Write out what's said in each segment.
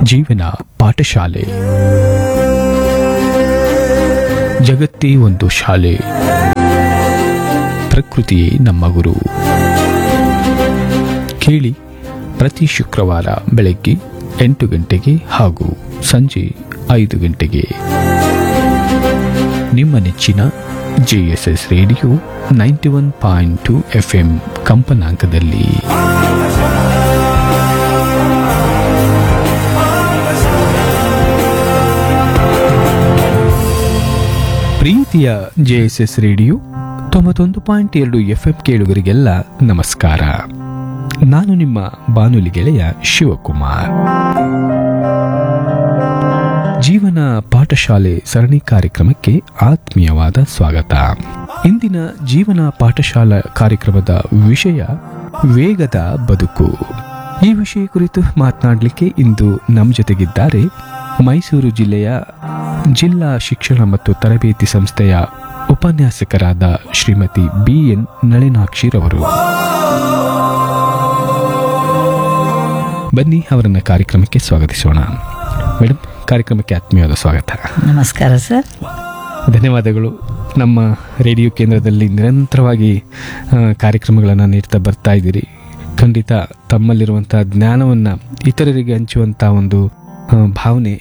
ಜೀವನ ಪಾಠಶಾಲೆ. ಜಗತ್ತೇ ಒಂದು ಶಾಲೆ, ಪ್ರಕೃತಿಯೇ ನಮ್ಮ ಗುರು. ಕೇಳಿ ಪ್ರತಿ ಶುಕ್ರವಾರ ಬೆಳಗ್ಗೆ 8 ಗಂಟೆಗೆ ಹಾಗೂ ಸಂಜೆ 5 ಗಂಟೆಗೆ ನಿಮ್ಮ ನೆಚ್ಚಿನ JSS ರೇಡಿಯೋ 91.2 FM ಕಂಪನಾಂಕದಲ್ಲಿ. ಪ್ರೀತಿಯ JSS ರೇಡಿಯೋ 91.2 FM ಕೇಳುಗರಿಗೆಲ್ಲ ನಮಸ್ಕಾರ. ನಾನು ನಿಮ್ಮ ಬಾನುಲಿ ಗೆಳೆಯ ಶಿವಕುಮಾರ್. ಜೀವನ ಪಾಠಶಾಲೆ ಸರಣಿ ಕಾರ್ಯಕ್ರಮಕ್ಕೆ ಆತ್ಮೀಯವಾದ ಸ್ವಾಗತ. ಇಂದಿನ ಜೀವನ ಪಾಠಶಾಲಾ ಕಾರ್ಯಕ್ರಮದ ವಿಷಯ ವೇಗದ ಬದುಕು. ಈ ವಿಷಯ ಕುರಿತು ಮಾತನಾಡಲಿಕ್ಕೆ ಇಂದು ನಮ್ಮ ಜೊತೆಗಿದ್ದಾರೆ ಮೈಸೂರು ಜಿಲ್ಲೆಯ ಜಿಲ್ಲಾ ಶಿಕ್ಷಣ ಮತ್ತು ತರಬೇತಿ ಸಂಸ್ಥೆಯ ಉಪನ್ಯಾಸಕರಾದ ಶ್ರೀಮತಿ BN ನಳಿನಾಕ್ಷಿರವರು. ಬನ್ನಿ ಅವರನ್ನ ಕಾರ್ಯಕ್ರಮಕ್ಕೆ ಸ್ವಾಗತಿಸೋಣ. ಮೇಡಮ್, ಕಾರ್ಯಕ್ರಮಕ್ಕೆ ಆತ್ಮೀಯವಾದ ಸ್ವಾಗತ. ನಮಸ್ಕಾರ ಸರ್. ಧನ್ಯವಾದಗಳು. ನಮ್ಮ ರೇಡಿಯೋ ಕೇಂದ್ರದಲ್ಲಿ ನಿರಂತರವಾಗಿ ಕಾರ್ಯಕ್ರಮಗಳನ್ನು ನೀಡ್ತಾ ಬರ್ತಾ ಇದ್ದೀರಿ. ಖಂಡಿತ ತಮ್ಮಲ್ಲಿರುವಂಥ ಜ್ಞಾನವನ್ನು ಇತರರಿಗೆ ಹಂಚುವಂಥ ಒಂದು ಭಾವನೆ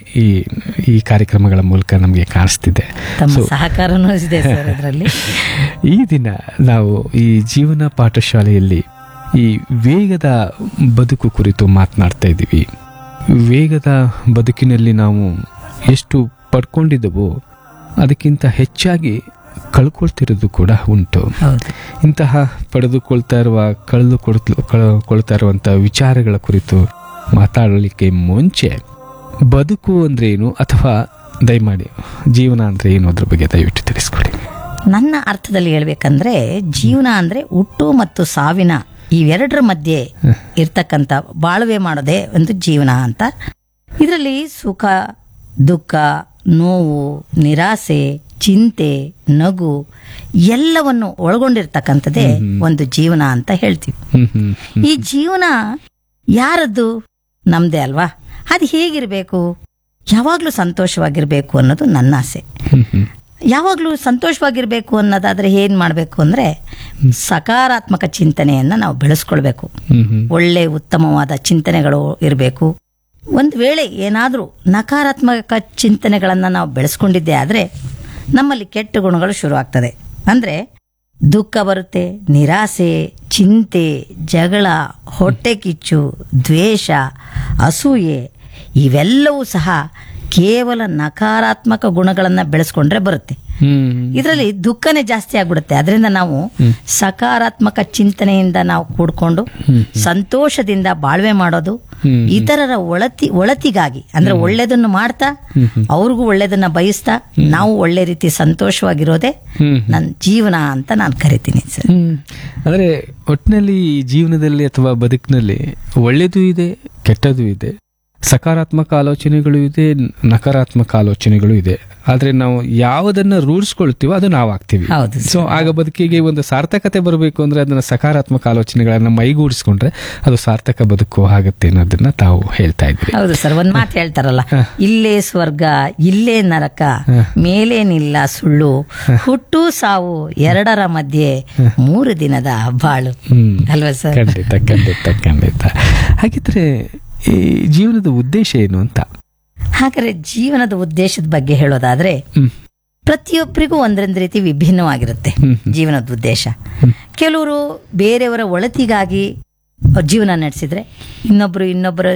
ಈ ಕಾರ್ಯಕ್ರಮಗಳ ಮೂಲಕ ನಮಗೆ ಕಾಣಿಸ್ತಿದೆ. ತಮ್ಮ ಸಹಕಾರನೂ ಇದೆ ಸರ್ ಅದರಲ್ಲಿ. ಈ ದಿನ ನಾವು ಈ ಜೀವನ ಪಾಠಶಾಲೆಯಲ್ಲಿ ಈ ವೇಗದ ಬದುಕು ಕುರಿತು ಮಾತನಾಡ್ತಾ ಇದ್ದೀವಿ. ವೇಗದ ಬದುಕಿನಲ್ಲಿ ನಾವು ಎಷ್ಟು ಪಡ್ಕೊಂಡಿದ್ದವೋ ಅದಕ್ಕಿಂತ ಹೆಚ್ಚಾಗಿ ಕಳ್ಕೊಳ್ತಿರೋದು ಕೂಡ ಉಂಟು. ಇಂತಹ ಪಡೆದುಕೊಳ್ತಾ ಇರುವ ಕಳೆದುಕೊಳ್ತಾ ಇರುವಂಥ ವಿಚಾರಗಳ ಕುರಿತು ಮಾತಾಡಲಿಕ್ಕೆ ಮುಂಚೆ ಬದುಕು ಅಂದ್ರೆ ಏನು, ಅಥವಾ ದಯಮಾಡಿ ಜೀವನ ಅಂದ್ರೆ ಏನು ಅದ್ರ ಬಗ್ಗೆ ದಯವಿಟ್ಟು ತಿಳಿಸ್ಕೊಡಿ. ನನ್ನ ಅರ್ಥದಲ್ಲಿ ಹೇಳ್ಬೇಕಂದ್ರೆ ಜೀವನ ಅಂದ್ರೆ ಹುಟ್ಟು ಮತ್ತು ಸಾವಿನ ಇವೆರಡರ ಮಧ್ಯೆ ಇರ್ತಕ್ಕಂಥ ಬಾಳ್ವೆ ಮಾಡೋದೇ ಒಂದು ಜೀವನ ಅಂತ. ಇದರಲ್ಲಿ ಸುಖ, ದುಃಖ, ನೋವು, ನಿರಾಸೆ, ಚಿಂತೆ, ನಗು ಎಲ್ಲವನ್ನು ಒಳಗೊಂಡಿರ್ತಕ್ಕಂಥದ್ದೇ ಒಂದು ಜೀವನ ಅಂತ ಹೇಳ್ತೀವಿ. ಈ ಜೀವನ ಯಾರದ್ದು? ನಮ್ದೇ ಅಲ್ವಾ? ಅದು ಹೇಗಿರ್ಬೇಕು? ಯಾವಾಗ್ಲೂ ಸಂತೋಷವಾಗಿರ್ಬೇಕು ಅನ್ನೋದು ನನ್ನ ಆಸೆ. ಯಾವಾಗ್ಲೂ ಸಂತೋಷವಾಗಿರ್ಬೇಕು ಅನ್ನೋದಾದ್ರೆ ಏನ್ ಮಾಡ್ಬೇಕು ಅಂದ್ರೆ ಸಕಾರಾತ್ಮಕ ಚಿಂತನೆಯನ್ನ ನಾವು ಬೆಳೆಸ್ಕೊಳ್ಬೇಕು. ಒಳ್ಳೆ ಉತ್ತಮವಾದ ಚಿಂತನೆಗಳು ಇರಬೇಕು. ಒಂದು ವೇಳೆ ಏನಾದ್ರೂ ನಕಾರಾತ್ಮಕ ಚಿಂತನೆಗಳನ್ನ ನಾವು ಬೆಳೆಸ್ಕೊಂಡಿದ್ದೆ ಆದ್ರೆ ನಮ್ಮಲ್ಲಿ ಕೆಟ್ಟ ಗುಣಗಳು ಶುರು ಆಗ್ತದೆ. ಅಂದ್ರೆ ದುಃಖ ಬರುತ್ತೆ, ನಿರಾಸೆ, ಚಿಂತೆ, ಜಗಳ, ಹೊಟ್ಟೆ ಕಿಚ್ಚು, ದ್ವೇಷ, ಅಸೂಯೆ ಇವೆಲ್ಲವೂ ಸಹ ಕೇವಲ ನಕಾರಾತ್ಮಕ ಗುಣಗಳನ್ನ ಬೆಳೆಸ್ಕೊಂಡ್ರೆ ಬರುತ್ತೆ. ಇದರಲ್ಲಿ ದುಃಖನೇ ಜಾಸ್ತಿ ಆಗ್ಬಿಡುತ್ತೆ. ಅದರಿಂದ ನಾವು ಸಕಾರಾತ್ಮಕ ಚಿಂತನೆಯಿಂದ ನಾವು ಕೂಡ್ಕೊಂಡು ಸಂತೋಷದಿಂದ ಬಾಳ್ವೆ ಮಾಡೋದು, ಇತರರ ಒಳತಿಗಾಗಿ ಅಂದ್ರೆ ಒಳ್ಳೇದನ್ನು ಮಾಡ್ತಾ ಅವ್ರಿಗೂ ಒಳ್ಳೇದನ್ನ ಬಯಸ್ತಾ ನಾವು ಒಳ್ಳೆ ರೀತಿ ಸಂತೋಷವಾಗಿರೋದೇ ನನ್ನ ಜೀವನ ಅಂತ ನಾನು ಕರಿತೀನಿ ಸರ್. ಅಂದ್ರೆ ಒಟ್ಟಿನಲ್ಲಿ ಜೀವನದಲ್ಲಿ ಅಥವಾ ಬದುಕಿನಲ್ಲಿ ಒಳ್ಳೇದು ಇದೆ, ಕೆಟ್ಟದ್ದು ಇದೆ, ಸಕಾರಾತ್ಮಕ ಆಲೋಚನೆಗಳು ಇದೆ, ನಕಾರಾತ್ಮಕ ಆಲೋಚನೆಗಳು ಇದೆ. ಆದ್ರೆ ನಾವು ಯಾವುದನ್ನ ರೂಢಿಸ್ಕೊಳ್ತೀವೋ ಅದು ನಾವು ಆಗ್ತೀವಿ. ಸೊ ಆಗ ಬದುಕಿಗೆ ಒಂದು ಸಾರ್ಥಕತೆ ಬರಬೇಕು ಅಂದ್ರೆ ಅದನ್ನ ಸಕಾರಾತ್ಮಕ ಆಲೋಚನೆಗಳನ್ನ ಮೈಗೂಡಿಸ್ಕೊಂಡ್ರೆ ಅದು ಸಾರ್ಥಕ ಬದುಕು ಆಗುತ್ತೆ ಅನ್ನೋದನ್ನ ತಾವು ಹೇಳ್ತಾ ಇದ್ರಿ. ಹೌದು ಸರ್. ಒಂದ್ ಮಾತು ಹೇಳ್ತಾರಲ್ಲ, ಇಲ್ಲೇ ಸ್ವರ್ಗ ಇಲ್ಲೇ ನರಕ, ಮೇಲೇನಿಲ್ಲ ಸುಳ್ಳು, ಹುಟ್ಟು ಸಾವು ಎರಡರ ಮಧ್ಯೆ 3 ದಿನದ ಬಾಳು ಅಲ್ವಾ ಸರ್? ಖಂಡಿತ ಖಂಡಿತ ಖಂಡಿತ. ಹಾಗಿದ್ರೆ ಈ ಜೀವನದ ಉದ್ದೇಶ ಏನು ಅಂತ? ಹಾಗಾದ್ರೆ ಜೀವನದ ಉದ್ದೇಶದ ಬಗ್ಗೆ ಹೇಳೋದಾದ್ರೆ ಪ್ರತಿಯೊಬ್ಬರಿಗೂ ಒಂದೊಂದು ರೀತಿ ವಿಭಿನ್ನವಾಗಿರುತ್ತೆ ಜೀವನದ ಉದ್ದೇಶ. ಕೆಲವರು ಬೇರೆಯವರ ಒಳತಿಗಾಗಿ ಜೀವನ ನಡೆಸಿದ್ರೆ ಇನ್ನೊಬ್ಬರು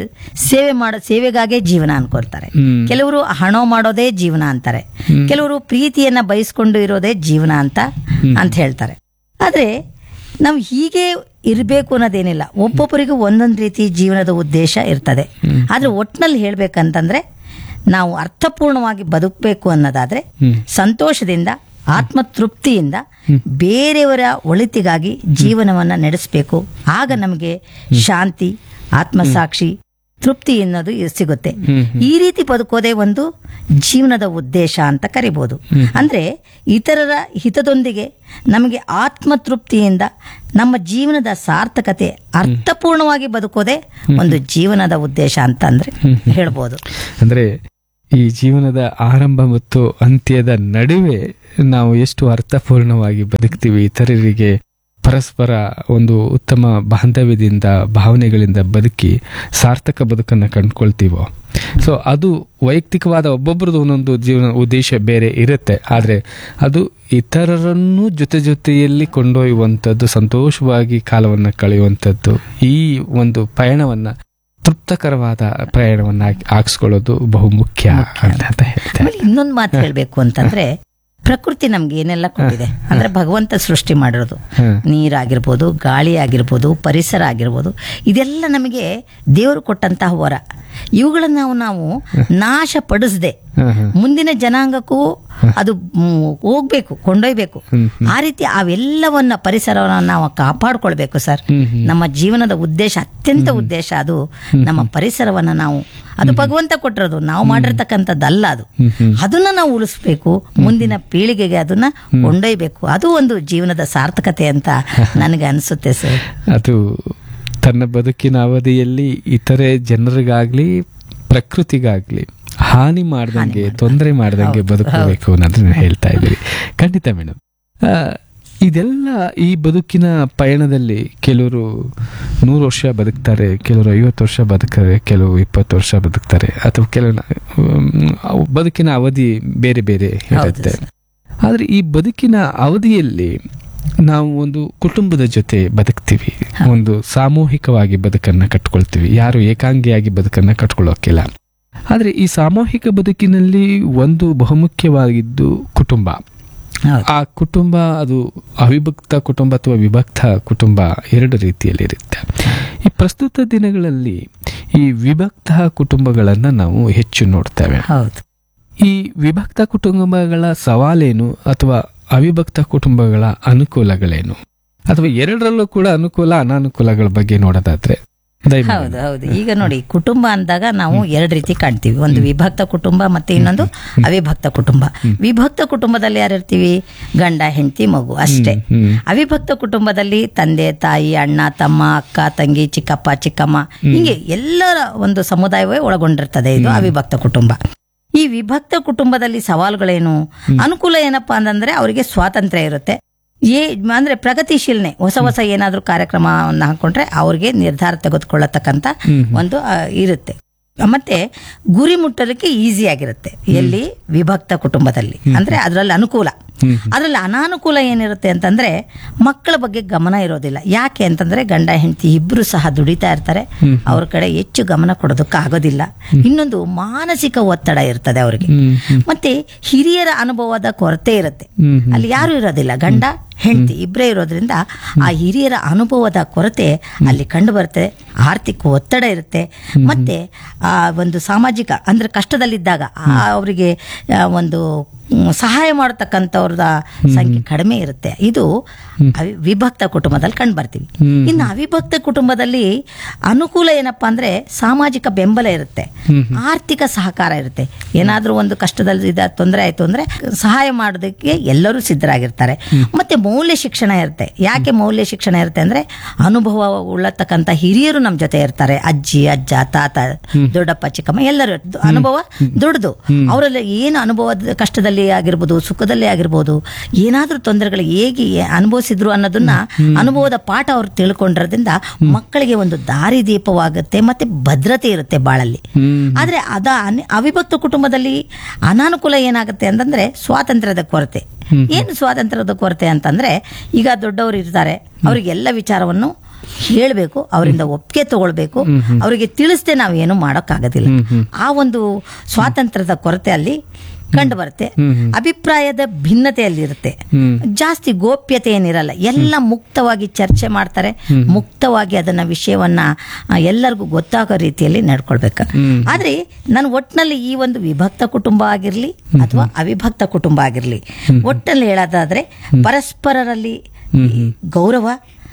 ಸೇವೆಗಾಗೇ ಜೀವನ ಅನ್ಕೊಳ್ತಾರೆ. ಕೆಲವರು ಹಣ ಮಾಡೋದೇ ಜೀವನ ಅಂತಾರೆ. ಕೆಲವರು ಪ್ರೀತಿಯನ್ನ ಬಯಸ್ಕೊಂಡು ಇರೋದೇ ಜೀವನ ಅಂತ ಹೇಳ್ತಾರೆ. ಆದ್ರೆ ನಾವು ಹೀಗೆ ಇರಬೇಕು ಅನ್ನೋದೇನಿಲ್ಲ. ಒಬ್ಬೊಬ್ಬರಿಗೂ ಒಂದೊಂದು ರೀತಿ ಜೀವನದ ಉದ್ದೇಶ ಇರ್ತದೆ. ಆದ್ರೆ ಒಟ್ಟಿನಲ್ಲಿ ಹೇಳ್ಬೇಕಂತಂದ್ರೆ ನಾವು ಅರ್ಥಪೂರ್ಣವಾಗಿ ಬದುಕಬೇಕು ಅನ್ನೋದಾದ್ರೆ ಸಂತೋಷದಿಂದ, ಆತ್ಮತೃಪ್ತಿಯಿಂದ ಬೇರೆಯವರ ಒಳಿತಿಗಾಗಿ ಜೀವನವನ್ನ ನಡೆಸಬೇಕು. ಆಗ ನಮಗೆ ಶಾಂತಿ, ಆತ್ಮಸಾಕ್ಷಿ, ತೃಪ್ತಿ ಅನ್ನೋದು ಸಿಗುತ್ತೆ. ಈ ರೀತಿ ಬದುಕೋದೇ ಒಂದು ಜೀವನದ ಉದ್ದೇಶ ಅಂತ ಕರಿಬಹುದು. ಅಂದ್ರೆ ಇತರರ ಹಿತದೊಂದಿಗೆ ನಮಗೆ ಆತ್ಮತೃಪ್ತಿಯಿಂದ ನಮ್ಮ ಜೀವನದ ಸಾರ್ಥಕತೆ ಅರ್ಥಪೂರ್ಣವಾಗಿ ಬದುಕೋದೇ ಒಂದು ಜೀವನದ ಉದ್ದೇಶ ಅಂತ ಅಂದ್ರೆ ಹೇಳ್ಬೋದು. ಅಂದ್ರೆ ಈ ಜೀವನದ ಆರಂಭ ಮತ್ತು ಅಂತ್ಯದ ನಡುವೆ ನಾವು ಎಷ್ಟು ಅರ್ಥಪೂರ್ಣವಾಗಿ ಬದುಕ್ತೀವಿ, ಇತರರಿಗೆ ಪರಸ್ಪರ ಒಂದು ಉತ್ತಮ ಬಾಂಧವ್ಯದಿಂದ ಭಾವನೆಗಳಿಂದ ಬದುಕಿ ಸಾರ್ಥಕ ಬದುಕನ್ನು ಕಂಡುಕೊಳ್ತೀವೋ, ಸೊ ಅದು ವೈಯಕ್ತಿಕವಾದ ಒಬ್ಬೊಬ್ಬರದ್ದು ಒಂದೊಂದು ಜೀವನ ಉದ್ದೇಶ ಬೇರೆ ಇರುತ್ತೆ. ಆದರೆ ಅದು ಇತರರನ್ನು ಜೊತೆಯಲ್ಲಿ ಕೊಂಡೊಯ್ಯುವಂಥದ್ದು, ಸಂತೋಷವಾಗಿ ಕಾಲವನ್ನು ಕಳೆಯುವಂಥದ್ದು, ಈ ಒಂದು ಪಯಣವನ್ನು ತೃಪ್ತಕರವಾದ ಪ್ರಯಾಣವನ್ನ ಹಾಕ್ಸ್ಕೊಳ್ಳೋದು ಬಹು ಮುಖ್ಯ ಅಂತ ಹೇಳ್ತಾರೆ. ಇನ್ನೊಂದು ಮಾತು ಹೇಳ್ಬೇಕು ಅಂತಂದ್ರೆ, ಪ್ರಕೃತಿ ನಮ್ಗೆ ಏನೆಲ್ಲ ಕೊಟ್ಟಿದೆ ಅಂದ್ರೆ ಭಗವಂತ ಸೃಷ್ಟಿ ಮಾಡಿರೋದು, ನೀರಾಗಿರ್ಬೋದು, ಗಾಳಿ ಆಗಿರ್ಬೋದು, ಪರಿಸರ ಆಗಿರ್ಬೋದು, ಇದೆಲ್ಲ ನಮಗೆ ದೇವರು ಕೊಟ್ಟಂತಹ ವರ. ಇವುಗಳನ್ನ ನಾವು ನಾಶ ಪಡಿಸದೆ ಮುಂದಿನ ಜನಾಂಗಕ್ಕೂ ಅದು ಹೋಗ್ಬೇಕು, ಕೊಂಡೊಯ್ಬೇಕು. ಆ ರೀತಿ ಅವೆಲ್ಲವನ್ನ ಪರಿಸರವನ್ನ ನಾವು ಕಾಪಾಡ್ಕೊಳ್ಬೇಕು ಸರ್. ನಮ್ಮ ಜೀವನದ ಉದ್ದೇಶ, ಅತ್ಯಂತ ಉದ್ದೇಶ ಅದು ನಮ್ಮ ಪರಿಸರವನ್ನ ನಾವು, ಅದು ಭಗವಂತ ಕೊಟ್ಟಿರೋದು, ನಾವು ಮಾಡಿರ್ತಕ್ಕಂಥದ್ದಲ್ಲ ಅದು. ಅದನ್ನ ನಾವು ಉಳಿಸ್ಬೇಕು, ಮುಂದಿನ ಪೀಳಿಗೆಗೆ ಅದನ್ನ ಕೊಂಡೊಯ್ಬೇಕು. ಅದು ಒಂದು ಜೀವನದ ಸಾರ್ಥಕತೆ ಅಂತ ನನಗೆ ಅನಿಸುತ್ತೆ ಸರ್. ಅದು ತನ್ನ ಬದುಕಿನ ಅವಧಿಯಲ್ಲಿ ಇತರೆ ಜನರಿಗಾಗ್ಲಿ ಪ್ರಕೃತಿಗಾಗ್ಲಿ ಹಾನಿ ಮಾಡ್ದಂಗೆ, ತೊಂದರೆ ಮಾಡ್ದಂಗೆ ಬದುಕಬೇಕು ಅನ್ನೋದನ್ನ ಹೇಳ್ತಾ ಇದ್ದೀವಿ. ಖಂಡಿತ ಮೇಡಮ್. ಇದೆಲ್ಲ ಈ ಬದುಕಿನ ಪಯಣದಲ್ಲಿ ಕೆಲವರು 100 ವರ್ಷ ಬದುಕ್ತಾರೆ, ಕೆಲವರು 50 ವರ್ಷ ಬದುಕ್ತಾರೆ, ಕೆಲವು 20 ವರ್ಷ ಬದುಕ್ತಾರೆ, ಅಥವಾ ಕೆಲವು ಬದುಕಿನ ಅವಧಿ ಬೇರೆ ಬೇರೆ ಇರುತ್ತೆ. ಆದರೆ ಈ ಬದುಕಿನ ಅವಧಿಯಲ್ಲಿ ನಾವು ಒಂದು ಕುಟುಂಬದ ಜೊತೆ ಬದುಕ್ತೀವಿ, ಒಂದು ಸಾಮೂಹಿಕವಾಗಿ ಬದುಕನ್ನು ಕಟ್ಕೊಳ್ತೀವಿ. ಯಾರು ಏಕಾಂಗಿಯಾಗಿ ಬದುಕನ್ನು ಕಟ್ಕೊಳ್ಳೋಕ್ಕಿಲ್ಲ. ಆದರೆ ಈ ಸಾಮೂಹಿಕ ಬದುಕಿನಲ್ಲಿ ಒಂದು ಬಹುಮುಖ್ಯವಾಗಿದ್ದು ಕುಟುಂಬ. ಆ ಕುಟುಂಬ ಅದು ಅವಿಭಕ್ತ ಕುಟುಂಬ ಅಥವಾ ವಿಭಕ್ತ ಕುಟುಂಬ, ಎರಡು ರೀತಿಯಲ್ಲಿ ಇರುತ್ತೆ. ಈ ಪ್ರಸ್ತುತ ದಿನಗಳಲ್ಲಿ ಈ ವಿಭಕ್ತ ಕುಟುಂಬಗಳನ್ನು ನಾವು ಹೆಚ್ಚು ನೋಡ್ತೇವೆ. ಈ ವಿಭಕ್ತ ಕುಟುಂಬಗಳ ಸವಾಲೇನು, ಅಥವಾ ಅವಿಭಕ್ತ ಕುಟುಂಬಗಳ ಅನುಕೂಲಗಳೇನು, ಅಥವಾ ಎರಡರಲ್ಲೂ ಕೂಡ ಅನುಕೂಲ ಅನಾನುಕೂಲಗಳ ಬಗ್ಗೆ ನೋಡೋದಾದ್ರೆ? ಹೌದು ಹೌದು. ಈಗ ನೋಡಿ, ಕುಟುಂಬ ಅಂದಾಗ ನಾವು ಎರಡು ರೀತಿ ಕಾಣ್ತೀವಿ. ಒಂದು ವಿಭಕ್ತ ಕುಟುಂಬ ಮತ್ತೆ ಇನ್ನೊಂದು ಅವಿಭಕ್ತ ಕುಟುಂಬ. ವಿಭಕ್ತ ಕುಟುಂಬದಲ್ಲಿ ಯಾರಿರ್ತೀವಿ? ಗಂಡ, ಹೆಂಡತಿ, ಮಗು ಅಷ್ಟೇ. ಅವಿಭಕ್ತ ಕುಟುಂಬದಲ್ಲಿ ತಂದೆ, ತಾಯಿ, ಅಣ್ಣ, ತಮ್ಮ, ಅಕ್ಕ, ತಂಗಿ, ಚಿಕ್ಕಪ್ಪ, ಚಿಕ್ಕಮ್ಮ, ಹೀಗೆ ಎಲ್ಲರ ಒಂದು ಸಮುದಾಯವೇ ಒಳಗೊಂಡಿರ್ತದೆ. ಇದು ಅವಿಭಕ್ತ ಕುಟುಂಬ. ಈ ವಿಭಕ್ತ ಕುಟುಂಬದಲ್ಲಿ ಸವಾಲುಗಳೇನು? ಅನುಕೂಲ ಏನಪ್ಪಾ ಅಂತಂದ್ರೆ ಅವರಿಗೆ ಸ್ವಾತಂತ್ರ್ಯ ಇರುತ್ತೆ. ಅಂದ್ರೆ ಪ್ರಗತಿಶೀಲನೆ, ಹೊಸ ಹೊಸ ಏನಾದ್ರೂ ಕಾರ್ಯಕ್ರಮವನ್ನು ಹಾಕೊಂಡ್ರೆ ಅವ್ರಿಗೆ ನಿರ್ಧಾರ ತೆಗೆದುಕೊಳ್ಳತಕ್ಕಂತ ಒಂದು ಇರುತ್ತೆ. ಮತ್ತೆ ಗುರಿ ಮುಟ್ಟಲಿಕ್ಕೆ ಈಸಿ ಆಗಿರುತ್ತೆ. ಎಲ್ಲಿ? ವಿಭಕ್ತ ಕುಟುಂಬದಲ್ಲಿ. ಅಂದ್ರೆ ಅದರಲ್ಲಿ ಅನುಕೂಲ. ಅದರಲ್ಲಿ ಅನಾನುಕೂಲ ಏನಿರುತ್ತೆ ಅಂತಂದ್ರೆ ಮಕ್ಕಳ ಬಗ್ಗೆ ಗಮನ ಇರೋದಿಲ್ಲ. ಯಾಕೆ ಅಂತಂದ್ರೆ ಗಂಡ ಹೆಂಡತಿ ಇಬ್ರು ಸಹ ದುಡಿತಾ ಇರ್ತಾರೆ, ಅವ್ರ ಕಡೆ ಹೆಚ್ಚು ಗಮನ ಕೊಡೋದಕ್ಕೆ ಆಗೋದಿಲ್ಲ. ಇನ್ನೊಂದು ಮಾನಸಿಕ ಒತ್ತಡ ಇರ್ತದೆ ಅವರಿಗೆ. ಮತ್ತೆ ಹಿರಿಯರ ಅನುಭವದ ಕೊರತೆ ಇರುತ್ತೆ. ಅಲ್ಲಿ ಯಾರು ಇರೋದಿಲ್ಲ, ಗಂಡ ಹೆಂಡತಿ ಇಬ್ಬರೇ ಇರೋದ್ರಿಂದ ಆ ಹಿರಿಯರ ಅನುಭವದ ಕೊರತೆ ಅಲ್ಲಿ ಕಂಡು ಬರುತ್ತೆ. ಆರ್ಥಿಕ ಒತ್ತಡ ಇರುತ್ತೆ. ಮತ್ತೆ ಆ ಒಂದು ಸಾಮಾಜಿಕ ಅಂದ್ರೆ ಕಷ್ಟದಲ್ಲಿದ್ದಾಗ ಅವರಿಗೆ ಒಂದು ಸಹಾಯ ಮಾಡತಕ್ಕಂಥವ್ರದ ಸಂಖ್ಯೆ ಕಡಿಮೆ ಇರುತ್ತೆ. ಇದು ವಿಭಕ್ತ ಕುಟುಂಬದಲ್ಲಿ ಕಂಡು ಬರ್ತೀವಿ. ಇನ್ನು ಅವಿಭಕ್ತ ಕುಟುಂಬದಲ್ಲಿ ಅನುಕೂಲ ಏನಪ್ಪಾ ಅಂದ್ರೆ ಸಾಮಾಜಿಕ ಬೆಂಬಲ ಇರುತ್ತೆ, ಆರ್ಥಿಕ ಸಹಕಾರ ಇರುತ್ತೆ. ಏನಾದ್ರೂ ಒಂದು ಕಷ್ಟದಲ್ಲಿ ತೊಂದರೆ ಆಯ್ತು ಅಂದ್ರೆ ಸಹಾಯ ಮಾಡೋದಕ್ಕೆ ಎಲ್ಲರೂ ಸಿದ್ಧರಾಗಿರ್ತಾರೆ. ಮತ್ತೆ ಮೌಲ್ಯ ಶಿಕ್ಷಣ ಇರುತ್ತೆ. ಯಾಕೆ ಮೌಲ್ಯ ಶಿಕ್ಷಣ ಇರುತ್ತೆ ಅಂದ್ರೆ ಅನುಭವ ಉಳ್ಳತಕ್ಕಂಥ ಹಿರಿಯರು ನಮ್ಮ ಜೊತೆ ಇರ್ತಾರೆ. ಅಜ್ಜಿ, ಅಜ್ಜ, ತಾತ, ದೊಡ್ಡಪ್ಪ, ಚಿಕ್ಕಮ್ಮ ಎಲ್ಲರೂ ಅನುಭವ ದೊಡ್ಡದು. ಅವರಲ್ಲಿ ಏನು ಅನುಭವದ ಕಷ್ಟದಲ್ಲಿ ಆಗಿರ್ಬೋದು, ಸುಖದಲ್ಲಿ ಆಗಿರ್ಬೋದು, ಏನಾದ್ರೂ ತೊಂದರೆಗಳು ಹೇಗೆ ಅನುಭವಿಸಿದ್ರು ಅನ್ನೋದನ್ನ ಅನುಭವದ ಪಾಠ ಅವ್ರು ತಿಳ್ಕೊಂಡಿರೋದ್ರಿಂದ ಮಕ್ಕಳಿಗೆ ಒಂದು ದಾರಿದೀಪವಾಗುತ್ತೆ. ಮತ್ತೆ ಭದ್ರತೆ ಇರುತ್ತೆ ಬಾಳಲ್ಲಿ. ಆದ್ರೆ ಅವಿಭಕ್ತ ಕುಟುಂಬದಲ್ಲಿ ಅನಾನುಕೂಲ ಏನಾಗುತ್ತೆ ಅಂತಂದ್ರೆ ಸ್ವಾತಂತ್ರ್ಯದ ಕೊರತೆ. ಏನು ಸ್ವಾತಂತ್ರ್ಯದ ಕೊರತೆ ಅಂತಂದ್ರೆ ಈಗ ದೊಡ್ಡವರು ಇರ್ತಾರೆ, ಅವರಿಗೆಲ್ಲ ವಿಚಾರವನ್ನು ಹೇಳ್ಬೇಕು, ಅವರಿಂದ ಒಪ್ಪಿಗೆ ತಗೊಳ್ಬೇಕು, ಅವರಿಗೆ ತಿಳಿಸದೆ ನಾವು ಏನು ಮಾಡೋಕ್ಕಾಗೋದಿಲ್ಲ. ಆ ಒಂದು ಸ್ವಾತಂತ್ರ್ಯದ ಕೊರತೆ ಅಲ್ಲಿ ಕಂಡು ಬರುತ್ತೆ. ಅಭಿಪ್ರಾಯದ ಭಿನ್ನತೆಯಲ್ಲಿ ಇರುತ್ತೆ. ಜಾಸ್ತಿ ಗೋಪ್ಯತೆ ಏನಿರಲ್ಲ, ಎಲ್ಲ ಮುಕ್ತವಾಗಿ ಚರ್ಚೆ ಮಾಡ್ತಾರೆ, ಮುಕ್ತವಾಗಿ ಅದನ್ನ ವಿಷಯವನ್ನ ಎಲ್ಲರಿಗೂ ಗೊತ್ತಾಗೋ ರೀತಿಯಲ್ಲಿ ನಡ್ಕೊಳ್ಬೇಕು. ಆದ್ರೆ ನಾನು ಒಟ್ಟಿನಲ್ಲಿ ಈ ಒಂದು ವಿಭಕ್ತ ಕುಟುಂಬ ಆಗಿರ್ಲಿ ಅಥವಾ ಅವಿಭಕ್ತ ಕುಟುಂಬ ಆಗಿರ್ಲಿ, ಒಟ್ಟಲ್ಲಿ ಹೇಳೋದಾದ್ರೆ ಪರಸ್ಪರರಲ್ಲಿ ಗೌರವ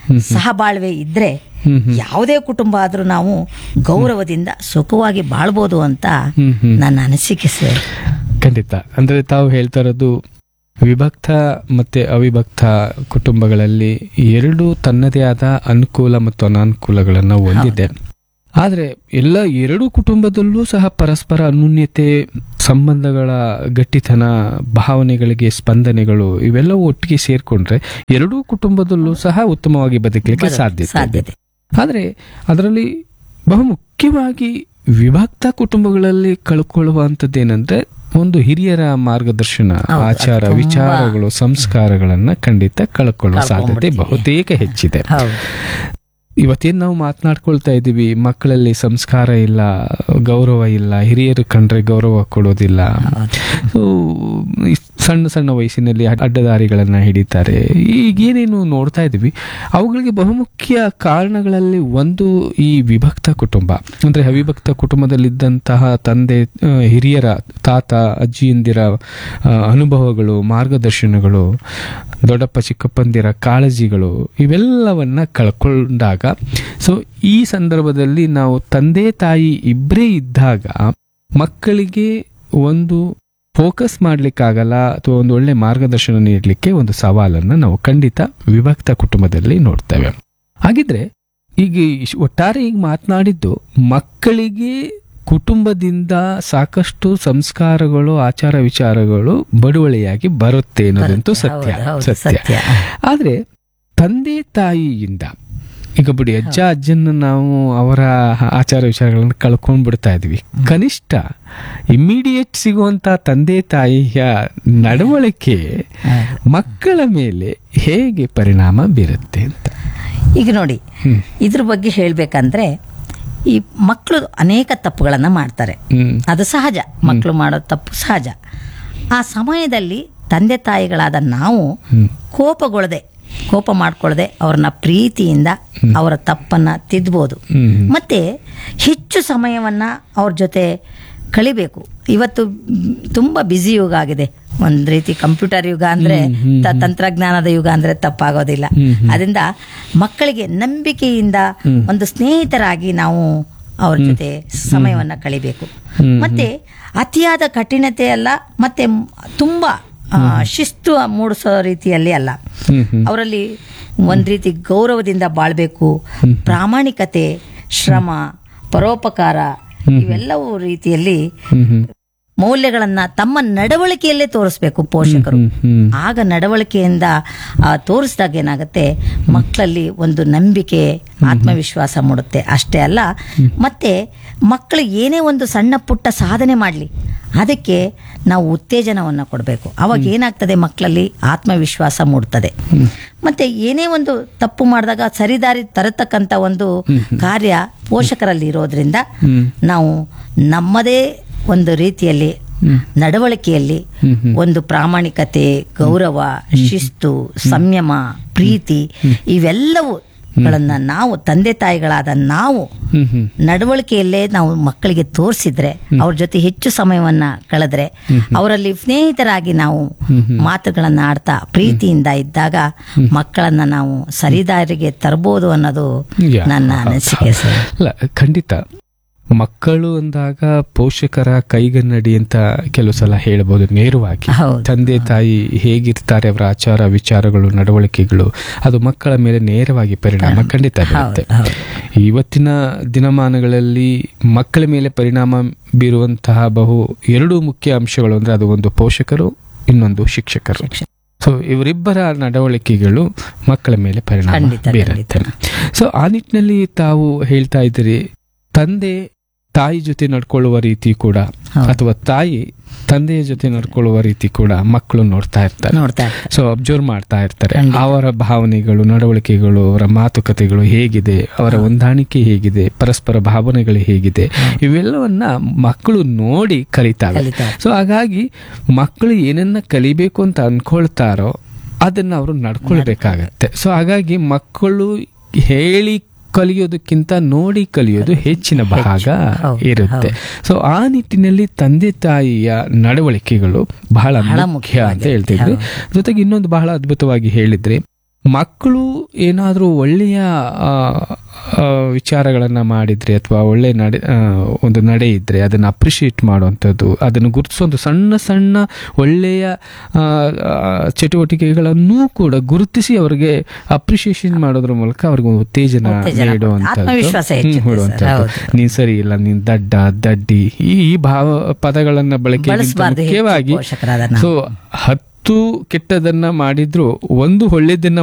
ಸಹಬಾಳ್ವೆ ಇದ್ರೆ ಯಾವುದೇ ಕುಟುಂಬ ಆದ್ರೂ ನಾವು ಗೌರವದಿಂದ ಸುಖವಾಗಿ ಬಾಳ್ಬೋದು ಅಂತ ನನ್ನ ಅನಿಸಿಕೆ ಸರ್. ಖಂಡಿತ. ಅಂದ್ರೆ ತಾವು ಹೇಳ್ತಾ ಇರೋದು ವಿಭಕ್ತ ಮತ್ತೆ ಅವಿಭಕ್ತ ಕುಟುಂಬಗಳಲ್ಲಿ ಎರಡೂ ತನ್ನದೇ ಆದ ಅನುಕೂಲ ಮತ್ತು ಅನಾನುಕೂಲಗಳನ್ನು ಹೊಂದಿದೆ. ಆದರೆ ಎರಡೂ ಕುಟುಂಬದಲ್ಲೂ ಸಹ ಪರಸ್ಪರ ಅನ್ಯೋನ್ಯತೆ, ಸಂಬಂಧಗಳ ಗಟ್ಟಿತನ, ಭಾವನೆಗಳಿಗೆ ಸ್ಪಂದನೆಗಳು ಇವೆಲ್ಲವೂ ಒಟ್ಟಿಗೆ ಸೇರ್ಕೊಂಡ್ರೆ ಎರಡೂ ಕುಟುಂಬದಲ್ಲೂ ಸಹ ಉತ್ತಮವಾಗಿ ಬದುಕಲಿಕ್ಕೆ ಸಾಧ್ಯತೆ. ಆದರೆ ಅದರಲ್ಲಿ ಬಹುಮುಖ್ಯವಾಗಿ ವಿಭಕ್ತ ಕುಟುಂಬಗಳಲ್ಲಿ ಕಳ್ಕೊಳ್ಳುವಂಥದ್ದೇನೆಂದ್ರೆ ಒಂದು ಹಿರಿಯರ ಮಾರ್ಗದರ್ಶನ, ಆಚಾರ ವಿಚಾರಗಳು, ಸಂಸ್ಕಾರಗಳನ್ನ ಖಂಡಿತ ಕಳ್ಕೊಳ್ಳುವ ಸಾಧ್ಯತೆ ಬಹುತೇಕ ಹೆಚ್ಚಿದೆ. ಇವತ್ತೇನು ನಾವು ಮಾತನಾಡ್ಕೊಳ್ತಾ ಇದ್ದೀವಿ, ಮಕ್ಕಳಲ್ಲಿ ಸಂಸ್ಕಾರ ಇಲ್ಲ, ಗೌರವ ಇಲ್ಲ, ಹಿರಿಯರು ಕಂಡ್ರೆ ಗೌರವ ಕೊಡೋದಿಲ್ಲ, ಸಣ್ಣ ಸಣ್ಣ ವಯಸ್ಸಿನಲ್ಲಿ ಅಡ್ಡದಾರಿಗಳನ್ನ ಹಿಡಿತಾರೆ, ಈಗೇನೇನು ನೋಡ್ತಾ ಇದ್ದೀವಿ ಅವುಗಳಿಗೆ ಬಹುಮುಖ್ಯ ಕಾರಣಗಳಲ್ಲಿ ಒಂದು ಈ ವಿಭಕ್ತ ಕುಟುಂಬ. ಅಂದ್ರೆ ಅವಿಭಕ್ತ ಕುಟುಂಬದಲ್ಲಿದ್ದಂತಹ ತಂದೆ, ಹಿರಿಯರ, ತಾತ ಅಜ್ಜಿಯಂದಿರ ಅನುಭವಗಳು, ಮಾರ್ಗದರ್ಶನಗಳು, ದೊಡ್ಡಪ್ಪ ಚಿಕ್ಕಪ್ಪಂದಿರ ಕಾಳಜಿಗಳು ಇವೆಲ್ಲವನ್ನ ಕಳ್ಕೊಂಡಾಗ, ಸೊ ಈ ಸಂದರ್ಭದಲ್ಲಿ ನಾವು ತಂದೆ ತಾಯಿ ಇಬ್ಬರೇ ಇದ್ದಾಗ ಮಕ್ಕಳಿಗೆ ಒಂದು ಫೋಕಸ್ ಮಾಡ್ಲಿಕ್ಕಾಗಲ್ಲ ಅಥವಾ ಒಂದು ಒಳ್ಳೆ ಮಾರ್ಗದರ್ಶನ ನೀಡಲಿಕ್ಕೆ ಒಂದು ಸವಾಲನ್ನು ನಾವು ಖಂಡಿತ ವಿಭಕ್ತ ಕುಟುಂಬದಲ್ಲಿ ನೋಡ್ತೇವೆ. ಹಾಗಿದ್ರೆ ಈಗ ಒಟ್ಟಾರೆ ಈಗ ಮಾತನಾಡಿದ್ದು ಮಕ್ಕಳಿಗೆ ಕುಟುಂಬದಿಂದ ಸಾಕಷ್ಟು ಸಂಸ್ಕಾರಗಳು, ಆಚಾರ ವಿಚಾರಗಳು ಬಡವಳಿಯಾಗಿ ಬರುತ್ತೆ ಅನ್ನೋದಂತೂ ಸತ್ಯ. ಆದ್ರೆ ತಂದೆ ತಾಯಿಯಿಂದ ಈಗ ಬಿಡಿ, ಅಜ್ಜನ ನಾವು ಅವರ ಆಚಾರ ವಿಚಾರಗಳನ್ನು ಕಳ್ಕೊಂಡ್ ಬಿಡ್ತಾ ಇದ್ವಿ. ಕನಿಷ್ಠ ಇಮ್ಮಿಡಿಯೇಟ್ ಸಿಗುವಂತ ತಂದೆ ತಾಯಿಯ ನಡವಳಿಕೆ ಮಕ್ಕಳ ಮೇಲೆ ಹೇಗೆ ಪರಿಣಾಮ ಬೀರುತ್ತೆ ಅಂತ ಈಗ ನೋಡಿ, ಇದ್ರ ಬಗ್ಗೆ ಹೇಳ್ಬೇಕಂದ್ರೆ ಈ ಮಕ್ಕಳು ಅನೇಕ ತಪ್ಪುಗಳನ್ನ ಮಾಡ್ತಾರೆ, ಅದು ಸಹಜ. ಮಕ್ಕಳು ಮಾಡೋ ತಪ್ಪು ಸಹಜ. ಆ ಸಮಯದಲ್ಲಿ ತಂದೆ ತಾಯಿಗಳಾದ ನಾವು ಕೋಪ ಮಾಡ್ಕೊಳ್ಳದೆ ಅವ್ರನ್ನ ಪ್ರೀತಿಯಿಂದ ಅವರ ತಪ್ಪನ್ನ ತಿದ್ದಬಹುದು. ಮತ್ತೆ ಹೆಚ್ಚು ಸಮಯವನ್ನ ಅವ್ರ ಜೊತೆ ಕಳಿಬೇಕು. ಇವತ್ತು ತುಂಬಾ ಬ್ಯುಸಿ ಯುಗ ಆಗಿದೆ, ಒಂದ್ ರೀತಿ ಕಂಪ್ಯೂಟರ್ ಯುಗ ಅಂದ್ರೆ, ತಂತ್ರಜ್ಞಾನದ ಯುಗ ಅಂದ್ರೆ ತಪ್ಪಾಗೋದಿಲ್ಲ. ಅದರಿಂದ ಮಕ್ಕಳಿಗೆ ನಂಬಿಕೆಯಿಂದ ಒಂದು ಸ್ನೇಹಿತರಾಗಿ ನಾವು ಅವ್ರ ಜೊತೆ ಸಮಯವನ್ನ ಕಳಿಬೇಕು. ಮತ್ತೆ ಅತಿಯಾದ ಕಠಿಣತೆ ಅಲ್ಲ, ಮತ್ತೆ ತುಂಬಾ ಶಿಸ್ತು ಮೂಡಿಸೋ ರೀತಿಯಲ್ಲಿ ಅಲ್ಲ, ಅವರಲ್ಲಿ ಒಂದ್ ರೀತಿ ಗೌರವದಿಂದ ಬಾಳ್ಬೇಕು. ಪ್ರಾಮಾಣಿಕತೆ, ಶ್ರಮ, ಪರೋಪಕಾರ ಇವೆಲ್ಲವೂ ರೀತಿಯಲ್ಲಿ ಮೌಲ್ಯಗಳನ್ನ ತಮ್ಮ ನಡವಳಿಕೆಯಲ್ಲೇ ತೋರಿಸ್ಬೇಕು ಪೋಷಕರು. ಆಗ ನಡವಳಿಕೆಯಿಂದ ತೋರಿಸಿದಾಗ ಏನಾಗುತ್ತೆ, ಮಕ್ಕಳಲ್ಲಿ ಒಂದು ನಂಬಿಕೆ, ಆತ್ಮವಿಶ್ವಾಸ ಮೂಡುತ್ತೆ. ಅಷ್ಟೇ ಅಲ್ಲ, ಮತ್ತೆ ಮಕ್ಕಳು ಏನೇ ಒಂದು ಸಣ್ಣ ಪುಟ್ಟ ಸಾಧನೆ ಮಾಡಲಿ ಅದಕ್ಕೆ ನಾವು ಉತ್ತೇಜನವನ್ನು ಕೊಡಬೇಕು. ಅವಾಗ ಏನಾಗ್ತದೆ, ಮಕ್ಕಳಲ್ಲಿ ಆತ್ಮವಿಶ್ವಾಸ ಮೂಡ್ತದೆ. ಮತ್ತೆ ಏನೇ ಒಂದು ತಪ್ಪು ಮಾಡಿದಾಗ ಸರಿದಾರಿ ತರತಕ್ಕಂಥ ಒಂದು ಕಾರ್ಯ ಪೋಷಕರಲ್ಲಿ ಇರೋದ್ರಿಂದ ನಾವು ನಮ್ಮದೇ ಒಂದು ರೀತಿಯಲ್ಲಿ ನಡವಳಿಕೆಯಲ್ಲಿ ಒಂದು ಪ್ರಾಮಾಣಿಕತೆ, ಗೌರವ, ಶಿಸ್ತು, ಸಂಯಮ, ಪ್ರೀತಿ ಇವೆಲ್ಲವೂ ಗಳನ್ನ ನಾವು ತಂದೆ ತಾಯಿಗಳಾದ ನಾವು ನಡವಳಿಕೆಯಲ್ಲೇ ನಾವು ಮಕ್ಕಳಿಗೆ ತೋರಿಸಿದ್ರೆ, ಅವ್ರ ಜೊತೆ ಹೆಚ್ಚು ಸಮಯವನ್ನ ಕಳೆದ್ರೆ, ಅವರಲ್ಲಿ ಸ್ನೇಹಿತರಾಗಿ ನಾವು ಮಾತುಗಳನ್ನ ಆಡ್ತಾ ಪ್ರೀತಿಯಿಂದ ಇದ್ದಾಗ ಮಕ್ಕಳನ್ನ ನಾವು ಸರಿದಾರಿಗೆ ತರಬಹುದು ಅನ್ನೋದು ನನ್ನ ಅನಿಸಿಕೆ ಸರ್. ಅಲ್ಲ, ಖಂಡಿತ ಮಕ್ಕಳು ಅಂದಾಗ ಪೋಷಕರ ಕೈಗನ್ನಡಿ ಅಂತ ಕೆಲವು ಸಲ ಹೇಳ್ಬೋದು ನೇರವಾಗಿ. ತಂದೆ ತಾಯಿ ಹೇಗಿರ್ತಾರೆ, ಅವರ ಆಚಾರ ವಿಚಾರಗಳು, ನಡವಳಿಕೆಗಳು, ಅದು ಮಕ್ಕಳ ಮೇಲೆ ನೇರವಾಗಿ ಪರಿಣಾಮ ಖಂಡಿತ ಬೀರುತ್ತೆ. ಇವತ್ತಿನ ದಿನಮಾನಗಳಲ್ಲಿ ಮಕ್ಕಳ ಮೇಲೆ ಪರಿಣಾಮ ಬೀರುವಂತಹ ಎರಡು ಮುಖ್ಯ ಅಂಶಗಳು ಅಂದ್ರೆ ಅದು ಒಂದು ಪೋಷಕರು, ಇನ್ನೊಂದು ಶಿಕ್ಷಕರು. ಸೊ ಇವರಿಬ್ಬರ ನಡವಳಿಕೆಗಳು ಮಕ್ಕಳ ಮೇಲೆ ಪರಿಣಾಮ ಬೀರುತ್ತೆ. ಸೊ ಆ ನಿಟ್ಟಿನಲ್ಲಿ ತಾವು ಹೇಳ್ತಾ ಇದ್ದೀರಿ, ತಂದೆ ತಾಯಿ ಜೊತೆ ನಡ್ಕೊಳ್ಳುವ ರೀತಿ ಕೂಡ, ಅಥವಾ ತಾಯಿ ತಂದೆಯ ಜೊತೆ ನಡ್ಕೊಳ್ಳುವ ರೀತಿ ಕೂಡ ಮಕ್ಕಳು ನೋಡ್ತಾ ಇರ್ತಾರೆ. ಸೊ ಅಬ್ಸರ್ವ್ ಮಾಡ್ತಾ ಇರ್ತಾರೆ. ಅವರ ಭಾವನೆಗಳು, ನಡವಳಿಕೆಗಳು, ಅವರ ಮಾತುಕತೆಗಳು ಹೇಗಿದೆ, ಅವರ ಹೊಂದಾಣಿಕೆ ಹೇಗಿದೆ, ಪರಸ್ಪರ ಭಾವನೆಗಳು ಹೇಗಿದೆ, ಇವೆಲ್ಲವನ್ನ ಮಕ್ಕಳು ನೋಡಿ ಕಲಿತಾರೆ. ಸೊ ಹಾಗಾಗಿ ಮಕ್ಕಳು ಏನನ್ನ ಕಲಿಬೇಕು ಅಂತ ಅನ್ಕೊಳ್ತಾರೋ ಅದನ್ನ ಅವರು ನಡ್ಕೊಳ್ಬೇಕಾಗತ್ತೆ. ಸೊ ಹಾಗಾಗಿ ಮಕ್ಕಳು ಹೇಳಿ ಕಲಿಯೋದಕ್ಕಿಂತ ನೋಡಿ ಕಲಿಯೋದು ಹೆಚ್ಚಿನ ಭಾಗ ಇರುತ್ತೆ. ಸೊ ಆ ನಿಟ್ಟಿನಲ್ಲಿ ತಂದೆ ತಾಯಿಯ ನಡವಳಿಕೆಗಳು ಬಹಳ ಮುಖ್ಯ ಅಂತ ಹೇಳ್ತಿದ್ವಿ. ಜೊತೆಗೆ ಇನ್ನೊಂದು ಬಹಳ ಅದ್ಭುತವಾಗಿ ಹೇಳಿದ್ರೆ, ಮಕ್ಕಳು ಏನಾದರೂ ಒಳ್ಳೆಯ ವಿಚಾರಗಳನ್ನು ಮಾಡಿದರೆ ಅಥವಾ ಒಳ್ಳೆಯ ಒಂದು ನಡೆ ಇದ್ದರೆ ಅದನ್ನು ಅಪ್ರಿಷಿಯೇಟ್ ಮಾಡುವಂಥದ್ದು, ಅದನ್ನು ಗುರುತಿಸೋ ಸಣ್ಣ ಸಣ್ಣ ಒಳ್ಳೆಯ ಚಟುವಟಿಕೆಗಳನ್ನೂ ಕೂಡ ಗುರುತಿಸಿ ಅವರಿಗೆ ಅಪ್ರಿಷಿಯೇಷನ್ ಮಾಡೋದ್ರ ಮೂಲಕ ಅವ್ರಿಗೆ ಉತ್ತೇಜನ ಆತ್ಮವಿಶ್ವಾಸ ನೀಡುವಂಥದ್ದು. ನೀನ್ ಸರಿ ಇಲ್ಲ, ನೀನ್ ದಡ್ಡ, ದಡ್ಡಿ, ಈ ಭಾವ ಪದಗಳನ್ನ ಬಳಕೆ ಮುಖ್ಯವಾಗಿ. ಸೊ 10 ಕೆಟ್ಟದನ್ನ ಮಾಡಿದ್ರು ಒಂದು ಒಳ್ಳೆದನ್ನ